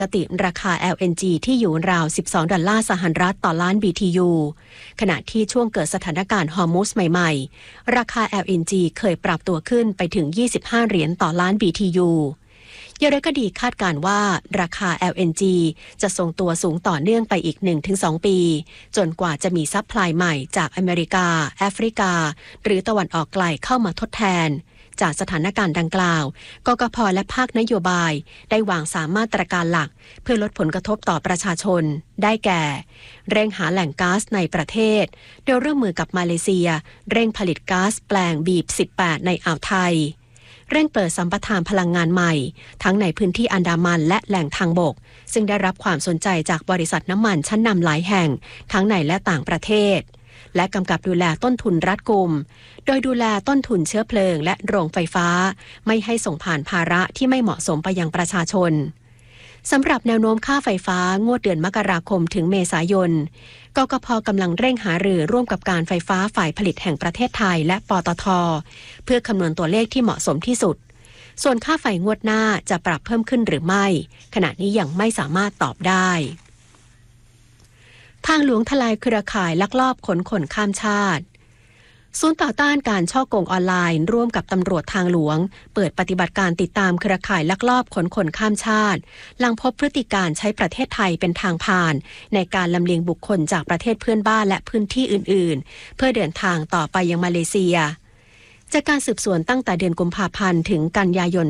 ปกติราคา LNG ที่อยู่ราว$12ต่อล้าน BTU ขณะที่ช่วงเกิดสถานการณ์ฮอร์มุซใหม่ๆราคา LNG เคยปรับตัวขึ้นไปถึง$25ต่อล้าน BTU อย่างไรก็ดีคาดการว่าราคา LNG จะทรงตัวสูงต่อเนื่องไปอีก 1-2 ปีจนกว่าจะมีซัพพลายใหม่จากอเมริกาแอฟริกาหรือตะวันออกไกลเข้ามาทดแทนจากสถานการณ์ดังกล่าวกกพ.และภาคนโยบายได้วาง3มาตรการหลักเพื่อลดผลกระทบต่อประชาชนได้แก่เร่งหาแหล่งก๊าซในประเทศโดยร่วมมือกับมาเลเซียเร่งผลิตก๊าซแปลงบีบ18ในอ่าวไทยเร่งเปิดสัมปทานพลังงานใหม่ทั้งในพื้นที่อันดามันและแหล่งทางบกซึ่งได้รับความสนใจจากบริษัทน้ำมันชั้นนำหลายแห่งทั้งในและต่างประเทศและกำกับดูแลต้นทุนรัดกุมโดยดูแลต้นทุนเชื้อเพลิงและโรงไฟฟ้าไม่ให้ส่งผ่านภาระที่ไม่เหมาะสมไปยังประชาชนสำหรับแนวโน้มค่าไฟฟ้างวดเดือนมกราคมถึงเมษายนกกพ.กำลังเร่งหารือร่วมกับการไฟฟ้าฝ่ายผลิตแห่งประเทศไทยและปตท.เพื่อคำนวณตัวเลขที่เหมาะสมที่สุดส่วนค่าไฟงวดหน้าจะปรับเพิ่มขึ้นหรือไม่ขณะนี้ยังไม่สามารถตอบได้ทางหลวงทลายเครือข่ายลักลอบขนคนข้ามชาติศูนย์ต่อต้านการฉ้อโกงออนไลน์ร่วมกับตำรวจทางหลวงเปิดปฏิบัติการติดตามเครือข่ายลักลอบขนคนข้ามชาติหลังพบพฤติการใช้ประเทศไทยเป็นทางผ่านในการลำเลียงบุคคลจากประเทศเพื่อนบ้านและพื้นที่อื่นๆเพื่อเดินทางต่อไปยังมาเลเซียจากการสืบสวนตั้งแต่เดือนกุมภาพันธ์ถึงกันยายน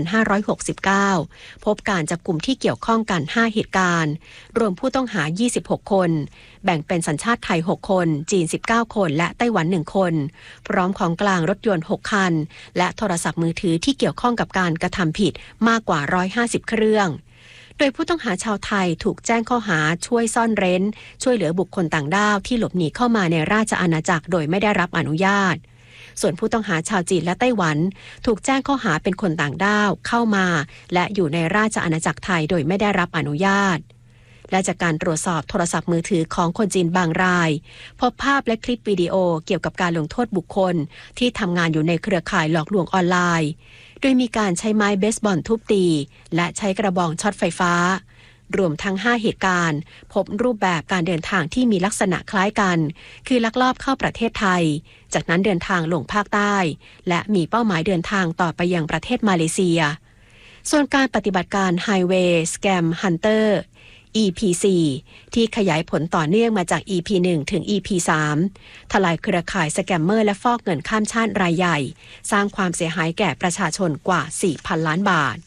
2569 พบการจับกลุ่มที่เกี่ยวข้องกัน 5 เหตุการณ์รวมผู้ต้องหา 26 คนแบ่งเป็นสัญชาติไทย 6 คนจีน 19 คนและไต้หวัน 1 คนพร้อมของกลางรถยนต์ 6 คันและโทรศัพท์มือถือที่เกี่ยวข้องกับการกระทำผิดมากกว่า 150 เครื่องโดยผู้ต้องหาชาวไทยถูกแจ้งข้อหาช่วยซ่อนเร้นช่วยเหลือบุคคลต่างด้าวที่หลบหนีเข้ามาในราชอาณาจักรโดยไม่ได้รับอนุญาตส่วนผู้ต้องหาชาวจีนและไต้หวันถูกแจ้งข้อหาเป็นคนต่างด้าวเข้ามาและอยู่ในราชอาณาจักรไทยโดยไม่ได้รับอนุญาตและจากการตรวจสอบโทรศัพท์มือถือของคนจีนบางรายพบภาพและคลิปวิดีโอเกี่ยวกับการลงโทษบุคคลที่ทำงานอยู่ในเครือข่ายหลอกลวงออนไลน์โดยมีการใช้ไม้เบสบอลทุบตีและใช้กระบองช็อตไฟฟ้ารวมทั้ง 5 เหตุการณ์พบรูปแบบการเดินทางที่มีลักษณะคล้ายกันคือลักลอบเข้าประเทศไทยจากนั้นเดินทางลงภาคใต้และมีเป้าหมายเดินทางต่อไปยังประเทศมาเลเซียส่วนการปฏิบัติการ Highway Scam Hunter EP4 ที่ขยายผลต่อเนื่องมาจาก EP1 ถึง EP3 ทลายเครือข่ายสแกมเมอร์และฟอกเงินข้ามชาติรายใหญ่สร้างความเสียหายแก่ประชาชนกว่า 4,000 ล้านบาท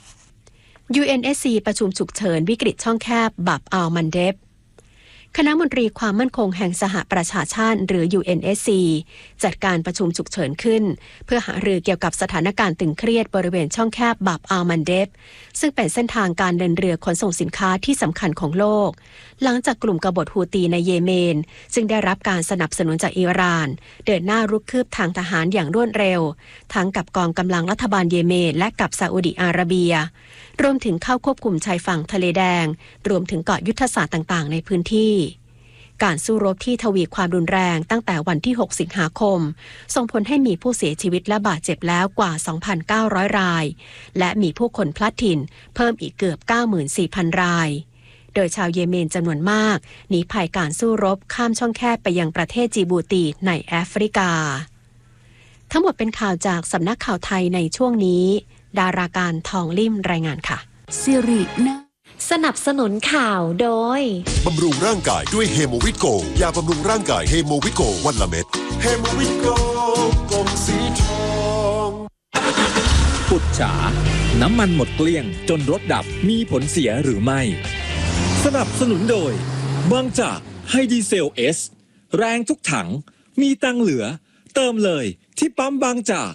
UNSC ประชุมฉุกเฉินวิกฤตช่องแคบบับอัลมันเดบคณะมนตรีความมั่นคงแห่งสหประชาชาติหรือ UNSC จัดการประชุมฉุกเฉินขึ้นเพื่อหารือเกี่ยวกับสถานการณ์ตึงเครียดบริเวณช่องแคบบับอัลมันเดบซึ่งเป็นเส้นทางการเดินเรือขนส่งสินค้าที่สำคัญของโลกหลังจากกลุ่มกบฏฮูตีในเยเมนซึ่งได้รับการสนับสนุนจากอิหร่านเดินหน้ารุกคืบทางทหารอย่างรวดเร็วทั้งกับกองกำลังรัฐบาลเยเมนและกับซาอุดิอาระเบียรวมถึงเข้าควบคุมชายฝั่งทะเลแดงรวมถึงเกาะยุทธศาสตร์ต่างๆในพื้นที่การสู้รบที่ทวีความรุนแรงตั้งแต่วันที่ 6 สิงหาคมส่งผลให้มีผู้เสียชีวิตและบาดเจ็บแล้วกว่า 2,900 รายและมีผู้คนพลัดถิ่นเพิ่มอีกเกือบ 94,000 รายโดยชาวเยเมนจำนวนมากหนีภัยการสู้รบข้ามช่องแคบไปยังประเทศจิบูตีในแอฟริกาทั้งหมดเป็นข่าวจากสำนักข่าวไทยในช่วงนี้ดาราการทองลิ่มรายงานค่ะสิรินะสนับสนุนข่าวโดยบำรุงร่างกายด้วยเฮโมวิโกยาบำรุงร่างกายเฮโมวิโกวันละเม็ดเฮโมวิโกกลมสีทองปุจฉาน้ำมันหมดเกลี้ยงจนรถดับมีผลเสียหรือไม่สนับสนุนโดยบางจากไฮดีเซลเอสแรงทุกถังมีตังเหลือเติมเลยที่ปั๊มบางจาก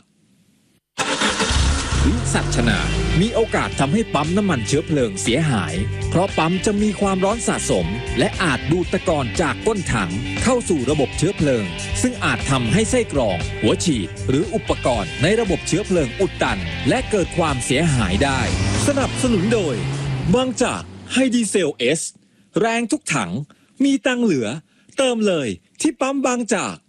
วิสัชนามีโอกาสทำให้ปั๊มน้ำมันเชื้อเพลิงเสียหายเพราะปั๊มจะมีความร้อนสะสมและอาจดูดตะกอนจากก้นถังเข้าสู่ระบบเชื้อเพลิงซึ่งอาจทำให้ไส้กรองหัวฉีดหรืออุปกรณ์ในระบบเชื้อเพลิงอุดตันและเกิดความเสียหายได้สนับสนุนโดยบางจากไฮดีเซลเอสแรงทุกถังมีตังเหลือเติมเลยที่ปั๊มบางจาก